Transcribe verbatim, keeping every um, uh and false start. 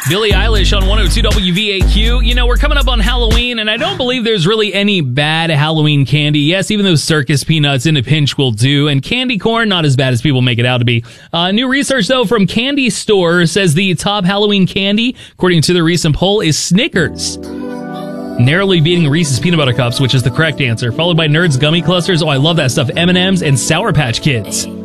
Billie Eilish on one oh two W V A Q. You know, we're coming up on Halloween, and I don't believe there's really any bad Halloween candy. Yes, even those circus peanuts in a pinch will do, and candy corn, not as bad as people make it out to be. Uh, new research, though, from Candy Store says the top Halloween candy, according to the recent poll, is Snickers. Narrowly beating Reese's Peanut Butter Cups, which is the correct answer, followed by Nerds Gummy Clusters. Oh, I love that stuff. M and M's and Sour Patch Kids.